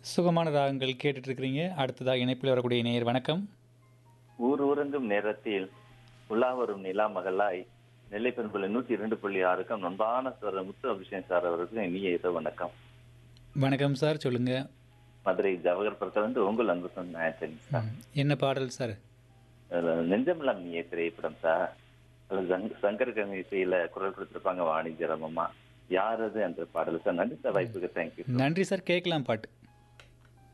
சுகமான ராகங்கள் கேட்டுட்டு இருக்கிறீங்க. அடுத்ததாக இணைப்பில் வரக்கூடிய நேயர் வணக்கம். ஊர் உறங்கும் நேரத்தில் உலா வரும் நிலா மகளாய் நெல்லை பெண்புள்ள 102.6க்கும் நண்பான சார் முத்து அபிஷேக் சார் அவர்களுக்கு இனிய இரவு வணக்கம். வணக்கம் சார், சொல்லுங்க. மதுரை ஜவஹர்புரத்துல வந்து உங்கள் அன்பு சொன்ன சார். என்ன பாடல் சார்? நெஞ்சமெல்லாம் நீ திரைப்படம் சார். அதுல சங்கர் கங்கை இசையில குரல் கொடுத்திருப்பாங்க வாணிஜரமம்மா. யார் அது அந்த பாடல் சார்? நன்றி சார், வாய்ப்புக்கு தேங்க்யூ. நன்றி சார், கேட்கலாம் பாட்டு.